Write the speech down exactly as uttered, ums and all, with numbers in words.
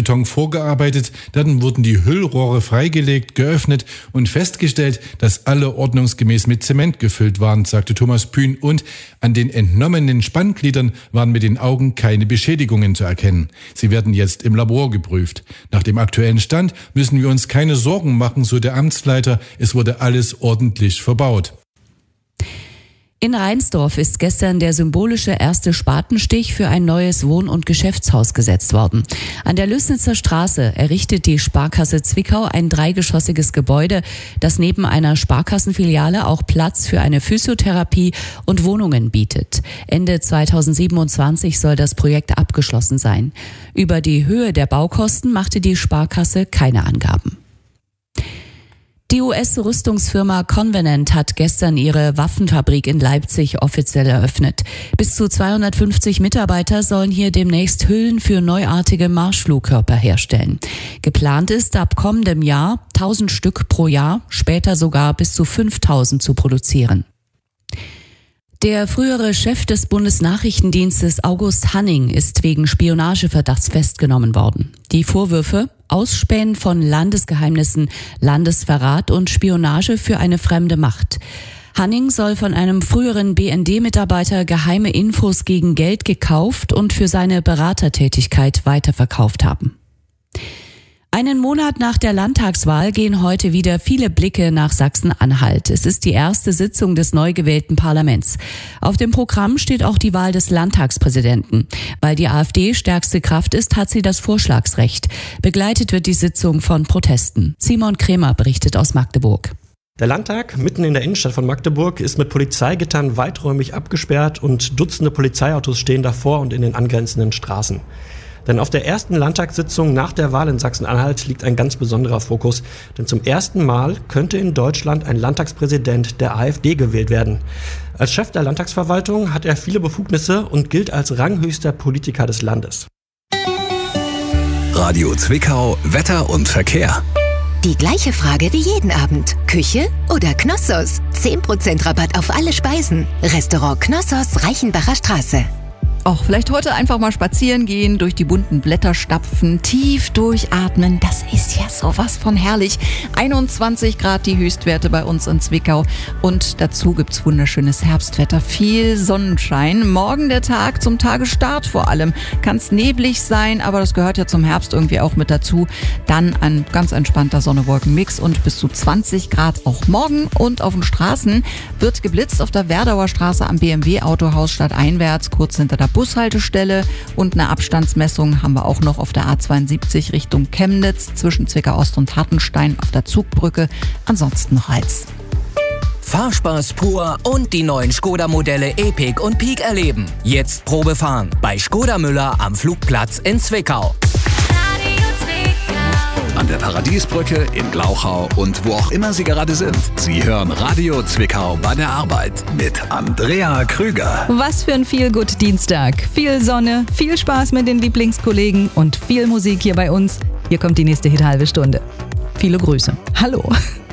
Beton vorgearbeitet, dann wurden die Hüllrohre freigelegt, geöffnet und festgestellt, dass alle ordnungsgemäß mit Zement gefüllt waren, sagte Thomas Pühn. Und an den entnommenen Spanngliedern waren mit den Augen keine Beschädigungen zu erkennen. Sie werden jetzt im Labor geprüft. Nach dem aktuellen Stand müssen wir uns keine Sorgen machen, so der Amtsleiter. Es wurde alles ordentlich verbaut. In Reinsdorf ist gestern der symbolische erste Spatenstich für ein neues Wohn- und Geschäftshaus gesetzt worden. An der Lößnitzer Straße errichtet die Sparkasse Zwickau ein dreigeschossiges Gebäude, das neben einer Sparkassenfiliale auch Platz für eine Physiotherapie und Wohnungen bietet. Ende zweitausendsiebenundzwanzig soll das Projekt abgeschlossen sein. Über die Höhe der Baukosten machte die Sparkasse keine Angaben. Die U S-Rüstungsfirma Convenant hat gestern ihre Waffenfabrik in Leipzig offiziell eröffnet. Bis zu zweihundertfünfzig Mitarbeiter sollen hier demnächst Hüllen für neuartige Marschflugkörper herstellen. Geplant ist, ab kommendem Jahr tausend Stück pro Jahr, später sogar bis zu fünftausend zu produzieren. Der frühere Chef des Bundesnachrichtendienstes August Hanning ist wegen Spionageverdachts festgenommen worden. Die Vorwürfe: Ausspähen von Landesgeheimnissen, Landesverrat und Spionage für eine fremde Macht. Hanning soll von einem früheren B N D-Mitarbeiter geheime Infos gegen Geld gekauft und für seine Beratertätigkeit weiterverkauft haben. Einen Monat nach der Landtagswahl gehen heute wieder viele Blicke nach Sachsen-Anhalt. Es ist die erste Sitzung des neu gewählten Parlaments. Auf dem Programm steht auch die Wahl des Landtagspräsidenten. Weil die AfD stärkste Kraft ist, hat sie das Vorschlagsrecht. Begleitet wird die Sitzung von Protesten. Simon Kremer berichtet aus Magdeburg. Der Landtag mitten in der Innenstadt von Magdeburg ist mit Polizeigittern weiträumig abgesperrt und Dutzende Polizeiautos stehen davor und in den angrenzenden Straßen. Denn auf der ersten Landtagssitzung nach der Wahl in Sachsen-Anhalt liegt ein ganz besonderer Fokus. Denn zum ersten Mal könnte in Deutschland ein Landtagspräsident der AfD gewählt werden. Als Chef der Landtagsverwaltung hat er viele Befugnisse und gilt als ranghöchster Politiker des Landes. Radio Zwickau, Wetter und Verkehr. Die gleiche Frage wie jeden Abend. Küche oder Knossos? zehn Prozent Rabatt auf alle Speisen. Restaurant Knossos, Reichenbacher Straße. Auch vielleicht heute einfach mal spazieren gehen, durch die bunten Blätter stapfen, tief durchatmen. Das ist ja sowas von herrlich. einundzwanzig Grad die Höchstwerte bei uns in Zwickau. Und dazu gibt's wunderschönes Herbstwetter, viel Sonnenschein. Morgen der Tag zum Tagesstart vor allem. Kann's neblig sein, aber das gehört ja zum Herbst irgendwie auch mit dazu. Dann ein ganz entspannter Sonne-Wolken-Mix und bis zu zwanzig Grad auch morgen. Und auf den Straßen wird geblitzt auf der Werdauer Straße am B M W-Autohaus stadteinwärts, kurz hinter der Bushaltestelle, und eine Abstandsmessung haben wir auch noch auf der A zweiundsiebzig Richtung Chemnitz zwischen Zwickau Ost und Hartenstein auf der Zugbrücke. Ansonsten noch Hals. Fahrspaß pur und die neuen Skoda-Modelle Epic und Peak erleben. Jetzt Probe fahren bei Skoda Müller am Flugplatz in Zwickau. An der Paradiesbrücke, in Glauchau und wo auch immer Sie gerade sind. Sie hören Radio Zwickau bei der Arbeit mit Andrea Krüger. Was für ein Feel-Good-Dienstag. Viel Sonne, viel Spaß mit den Lieblingskollegen und viel Musik hier bei uns. Hier kommt die nächste Hit-Halbe Stunde. Viele Grüße. Hallo.